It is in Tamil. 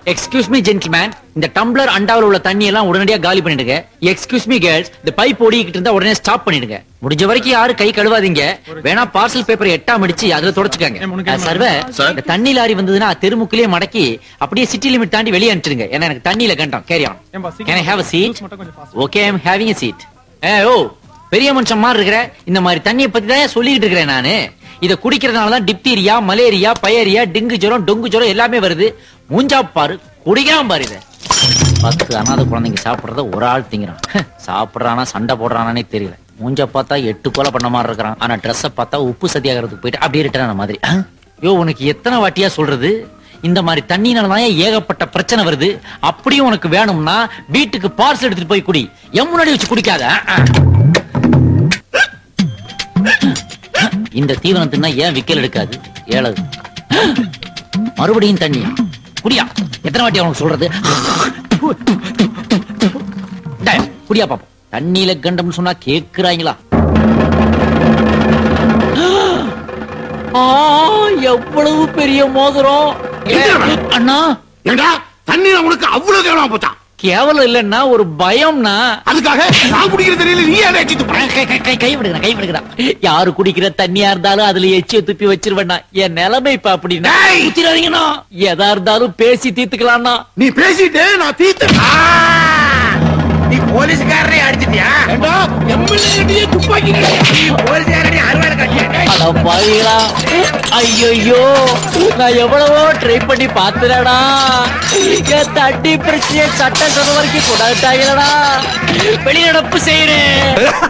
எக்ஸ்கியூஸ் மீ ஜென்டில்மேன், இந்த டம்ளர் அண்டாவில் உள்ள தண்ணி எல்லாம் உடனடியா காலி பண்ணிடுங்க. எக்ஸ்கியூஸ் மீ கேர்ள்ஸ், இந்த பைப் ஓடிக்கிட்டு இருந்தா உடனே ஸ்டாப் பண்ணிடுங்க. முடிஞ்ச வரைக்கும் யாரும் கை கழுவாதீங்க. வேணா பார்சல் பேப்பர் எட்டாம் அடிச்சு அதுல தொடச்சுக்காங்க. சர்வர், இந்த தண்ணி லாரி வந்ததுன்னா தெருமுக்கிலேயே மடக்கி அப்படியே சிட்டி லிமிட் தாண்டி வெளியே அனுப்பிச்சிடுங்க. ஏன்னா எனக்கு தண்ணியில கண்டம். Carry on. Can I have a seat? Okay, I'm having a seat. ஓ, பெரிய மனுஷன் மாதிரி இருக்கிற. இந்த மாதிரி தண்ணியை பத்தி தான் சொல்லிக்கிட்டு இருக்கிறேன் நானு. இத குடிக்கிறதுனாலதான் டிப்தீரியா, மலேரியா, பயரியா, டெங்கு ஜுரம், டொங்கு ஜுரம் எல்லாமே வருது. மூஞ்சா பாரு, குடிக்கிறான் பாரு. இத 10 அனாதை குழந்தைங்க சாப்பிடுறத ஒரு ஆள் திங்கிறான். சாப்பிடுறானா சண்டை போடுறானே தெரியல. மூஞ்சா பார்த்தா 8 கொலை பண்ண மாதிரி இருக்கிறான். ஆனா ட்ரெஸ்ஸ பார்த்தா உப்பு சத்தியாகிறதுக்கு போயிட்டு அப்படியே ரிட்டர்ன் மாதிரி. யோ, உனக்கு எத்தனை வாட்டியா சொல்றது? இந்த மாதிரி தண்ணினாலதான் ஏகப்பட்ட பிரச்சனை வருது. அப்படியும் உனக்கு வேணும்னா வீட்டுக்கு பார்சல் எடுத்துட்டு போய் குடி. என் முன்னாடி வச்சு குடிக்காத. இந்த தீவனத்துனா ஏன் விக்கல் எடுக்காது? ஏழது மறுபடியும் தண்ணியா? குடியா. எத்தனை வாட்டி அவனுக்கு சொல்றது? குடியா பாப்போம். தண்ணியில கண்டம்னு சொன்னா கேக்குறாங்களா? எவ்வளவு பெரிய மோதிரம் அண்ணா. தண்ணீர் உனக்கு அவ்வளவு கேவலமா போச்சா? கேவலம் இல்லன்னா ஒரு பயம்னா. அதுக்காக நான் குடிக்கிற தெரியல நீ ஏன் எச்சி துப்புற? கை விடுங்கடா. யாரு குடிக்கிற தண்ணியா இருந்தாலும் அதுல எச்சிய துப்பி வச்சிருவேண்ணா. என் நிலைமை இப்ப அப்படின்னா ஊத்திராதீங்கண்ணா. எதா இருந்தாலும் பேசி தீர்த்துக்கலாம்னா. நீ பேசிட்டு நான் தீர்த்து. நீ போலீஸ்காரரை அடிச்சிட்டியா? எம்எல்ஏ துப்பாக்கி போலீஸ்காரரை அறுவாடை கட்டியா? ஐயோ, நான் எவ்வளவோ ட்ரை பண்ணி பாத்துறடா. என் தண்ணி பிரச்சனையை சட்ட சொல்ல வரைக்கும் கொண்டாட்டாங்களடா. வெளிநடப்பு செய்யறேன்.